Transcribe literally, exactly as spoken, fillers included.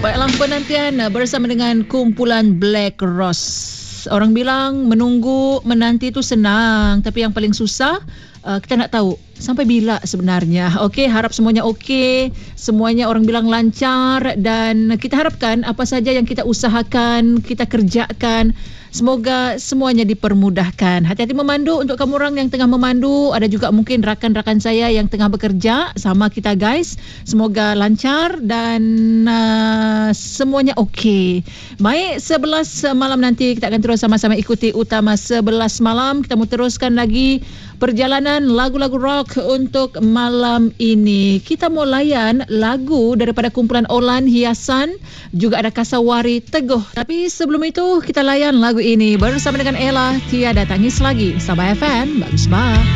Baiklah, penantian bersama dengan kumpulan Black Rose. Orang bilang menunggu, menanti itu senang, tapi yang paling susah uh, kita nak tahu sampai bila sebenarnya. Okey, harap semuanya okey, semuanya orang bilang lancar, dan kita harapkan apa saja yang kita usahakan, kita kerjakan, semoga semuanya dipermudahkan. Hati-hati memandu untuk kamu orang yang tengah memandu. Ada juga mungkin rakan-rakan saya yang tengah bekerja sama kita guys. Semoga lancar dan uh, semuanya okey. Baik, sebelas malam nanti kita akan terus sama-sama ikuti Utama sebelas malam. Kita mau teruskan lagi perjalanan lagu-lagu rock untuk malam ini. Kita mau layan lagu daripada kumpulan Olan Hiasan, juga ada Kasawari Teguh. Tapi sebelum itu kita layan lagu ini bersama dengan Ella, Tiada Tangis Lagi. Sabah F M, bagus bah.